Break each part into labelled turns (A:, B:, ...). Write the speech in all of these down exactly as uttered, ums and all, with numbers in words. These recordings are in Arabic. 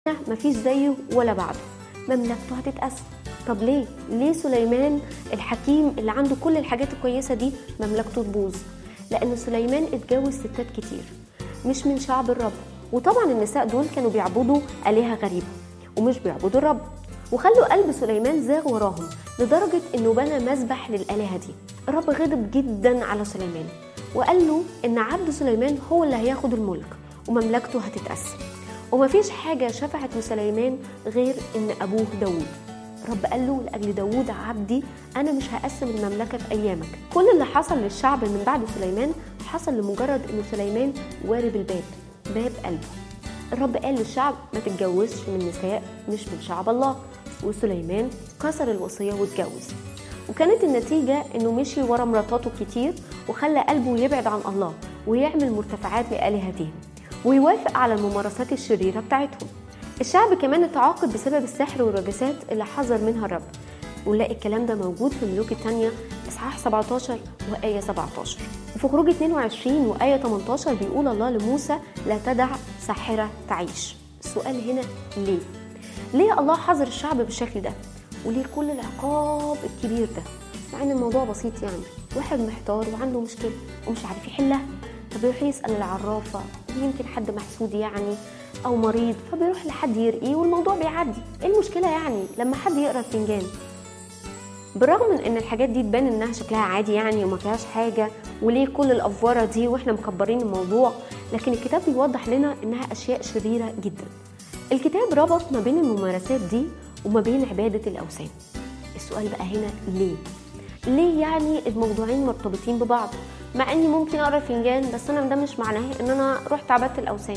A: مفيش زيه ولا بعده، مملكته هتتقسم. طب ليه؟ ليه سليمان الحكيم اللي عنده كل الحاجات الكويسة دي مملكته تبوظ؟ لأن سليمان اتجوز ستات كتير مش من شعب الرب، وطبعا النساء دول كانوا بيعبدوا آلهة غريبة ومش بيعبدوا الرب، وخلوا قلب سليمان زاغ وراهم لدرجة انه بنى مذبح للآلهة دي. الرب غضب جدا على سليمان وقال له ان عبد سليمان هو اللي هياخد الملك ومملكته هتتقسم، ومفيش حاجة شفعت لسليمان غير ان ابوه داود. رب قال له لأجل داود عبدي أنا مش هقسم المملكة في أيامك. كل اللي حصل للشعب من بعد سليمان حصل لمجرد إن سليمان وارب الباب، باب قلبه. الرب قال للشعب ما تتجوزش من نساء مش من شعب الله، وسليمان كسر الوصية واتجوز، وكانت النتيجة إنه مشي ورا مراتاته كتير وخلى قلبه يبعد عن الله ويعمل مرتفعات لآلهتهم ويوافق على الممارسات الشريرة بتاعتهم. الشعب كمان اتعاقب بسبب السحر والرجسات اللي حذر منها الرب، ونلاقي الكلام ده موجود في ملوك الثانية إصحاح سبعتاشر وآية سبعتاشر، وفي خروج اتنين وعشرين وآية تمنتاشر بيقول الله لموسى لا تدع ساحرة تعيش. السؤال هنا ليه؟ ليه الله حذر الشعب بالشكل ده؟ وليه كل العقاب الكبير ده؟ مع ان الموضوع بسيط، يعني واحد محتار وعنده مشكلة ومش عارف يحلها، فبيروح يسأل العرافة، يمكن حد محسود يعني او مريض فبيروح لحد يرقيه والموضوع بيعدي. ايه المشكله يعني لما حد يقرا الفنجان؟ بالرغم من ان الحاجات دي تبان انها شكلها عادي يعني وما فيهاش حاجه، وليه كل الافوره دي واحنا مكبرين الموضوع، لكن الكتاب بيوضح لنا انها اشياء شريره جدا. الكتاب ربط ما بين الممارسات دي وما بين عباده الاوثان. السؤال بقى هنا ليه؟ ليه يعني الموضوعين مرتبطين ببعض؟ مع اني ممكن اقرا الفنجان بس انا ده مش معناه ان انا رحت عبدت الاوثان.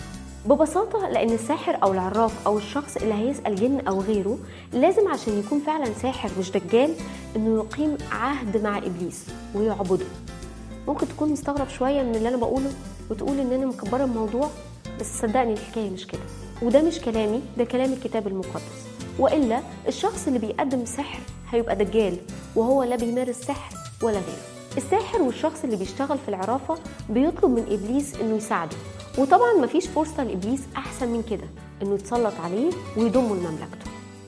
A: ببساطة لأن الساحر أو العراف أو الشخص اللي هيسأل جن أو غيره لازم عشان يكون فعلا ساحر مش دجال إنه يقيم عهد مع إبليس ويعبده. ممكن تكون مستغرب شوية من اللي أنا بقوله وتقول إن أنا مكبرة الموضوع، بس صدقني الحكاية مش كده، وده مش كلامي، ده كلام الكتاب المقدس. وإلا الشخص اللي بيقدم سحر هيبقى دجال وهو لا بيمارس سحر ولا غيره. الساحر والشخص اللي بيشتغل في العرافة بيطلب من إبليس إنه يساعده، وطبعا مفيش فرصة لإبليس أحسن من كده إنه يتسلط عليه ويضمه لمملكته.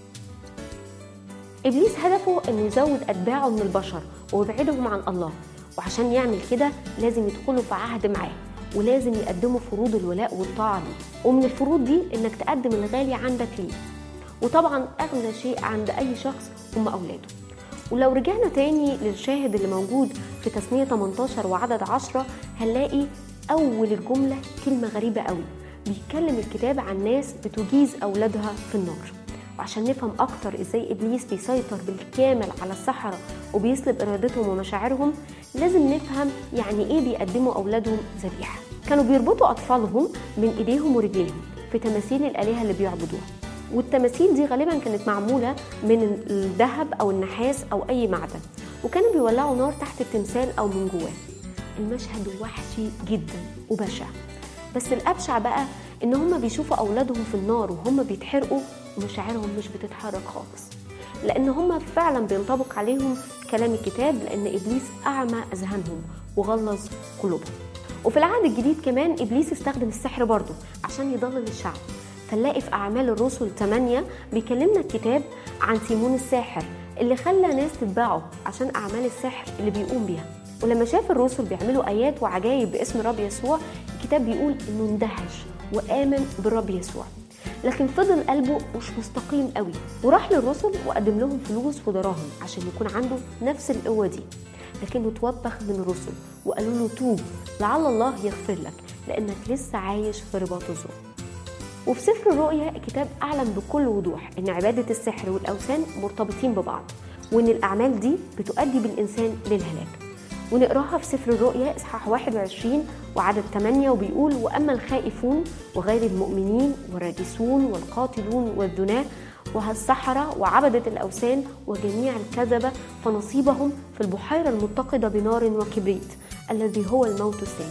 A: إبليس هدفه إنه يزود أتباعه من البشر ويبعدهم عن الله، وعشان يعمل كده لازم يدخلوا في عهد معاه ولازم يقدموا فروض الولاء والطاعة ليه، ومن الفروض دي إنك تقدم الغالي عندك ليه، وطبعا أغلى شيء عند أي شخص هم أولاده. ولو رجعنا تاني للشاهد اللي موجود في تثنية تمنتاشر وعدد عشرة هنلاقي أول الجملة كلمة غريبة قوي، بيتكلم الكتاب عن ناس بتجيز أولادها في النار. وعشان نفهم أكتر إزاي إبليس بيسيطر بالكامل على السحرة وبيسلب إرادتهم ومشاعرهم، لازم نفهم يعني إيه بيقدموا أولادهم ذبيحة. كانوا بيربطوا أطفالهم من إيديهم ورجليهم في تماثيل الآلهة اللي بيعبدوها، والتماثيل دي غالبا كانت معمولة من الذهب أو النحاس أو أي معدن، وكانوا بيولعوا نار تحت التمثال أو من جواه. المشهد وحشي جدا وبشع، بس الأبشع بقى إن هم بيشوفوا أولادهم في النار وهم بيتحرقوا ومشاعرهم مش بتتحرك خالص، لأن هم فعلا بينطبق عليهم كلام الكتاب، لأن إبليس أعمى أذهانهم وغلظ قلوبهم. وفي العهد الجديد كمان إبليس استخدم السحر برضه عشان يضلل الشعب. فنلاقي في أعمال الرسل ثمانية بيكلمنا الكتاب عن سيمون الساحر اللي خلى ناس تتبعه عشان أعمال السحر اللي بيقوم بيها. ولما شاف الرسل بيعملوا آيات وعجائب باسم رب يسوع، الكتاب بيقول إنه اندهش وآمن بالرب يسوع، لكن فضل قلبه مش مستقيم قوي، وراح للرسل وقدم لهم فلوس ودراهم عشان يكون عنده نفس القوة دي، لكنه توبخ من الرسل وقالوا له توب لعل الله يغفر لك لأنك لسه عايش في رباط الظلم. وفي سفر الرؤيا الكتاب أعلن بكل وضوح إن عبادة السحر والأوثان مرتبطين ببعض، وإن الأعمال دي بتؤدي بالإنسان للهلاك. ونقراها في سفر الرؤيا إصحاح واحد وعشرين وعدد ثمانية، وبيقول وأما الخائفون وغير المؤمنين والراجسون والقاتلون والزناة والسحرة وعبدة الأوثان وجميع الكذبة فنصيبهم في البحيرة المتقدة بنار وكبريت الذي هو الموت الثاني.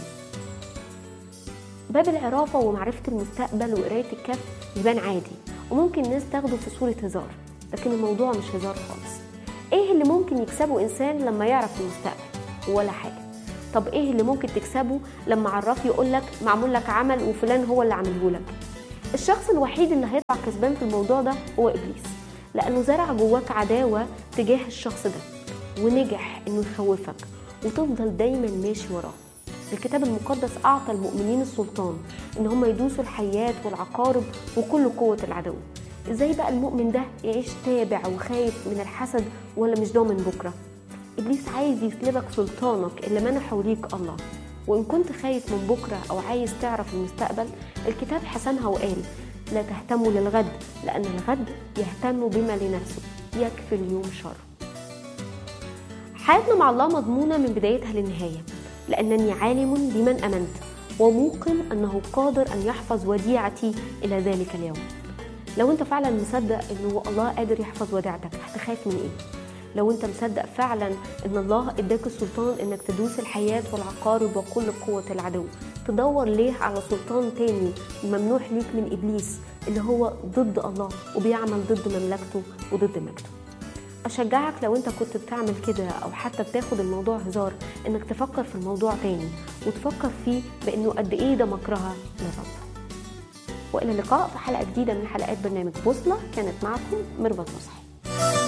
A: باب العرافة ومعرفة المستقبل وقراية الكهف يبان عادي وممكن الناس تاخده في صورة هزار، لكن الموضوع مش هزار خالص. ايه اللي ممكن يكسبه انسان لما يعرف المستقبل؟ ولا حاجة. طب ايه اللي ممكن تكسبه لما عراف يقولك معمول لك عمل وفلان هو اللي عمله لك؟ الشخص الوحيد اللي هيطلع كسبان في الموضوع ده هو إبليس، لأنه زرع جواك عداوة تجاه الشخص ده ونجح إنه يخوفك وتفضل دايما ماشي وراه. الكتاب المقدس أعطى المؤمنين السلطان إن هم يدوسوا الحيات والعقارب وكل قوة العدو. إزاي بقى المؤمن ده يعيش تابع وخايف من الحسد ولا مش ضامن بكرة؟ إبليس عايز يسلبك سلطانك اللي منحه ليك الله. وإن كنت خايف من بكرة أو عايز تعرف المستقبل، الكتاب حسنها وقال: لا تهتموا للغد لأن الغد يهتم بما لنفسه، يكفي اليوم شر. حياتنا مع الله مضمونة من بدايتها للنهاية، لأنني عالم بمن أمنت وموقن أنه قادر أن يحفظ وديعتي إلى ذلك اليوم. لو أنت فعلا مصدق أنه الله قادر يحفظ وديعتك، هتخاف من إيه؟ لو أنت مصدق فعلا أن الله إداك السلطان أنك تدوس الحياة والعقارب وكل قوة العدو، تدور ليه على سلطان تاني ممنوح ليك من إبليس اللي هو ضد الله وبيعمل ضد مملكته وضد مجده؟ أشجعك لو أنت كنت بتعمل كده أو حتى بتاخد الموضوع هزار، أنك تفكر في الموضوع تاني وتفكر فيه بأنه قد إيه ده مكرهة للرب. وإلى اللقاء في حلقة جديدة من حلقات برنامج بوصلة. كانت معكم ميرفت نصحي.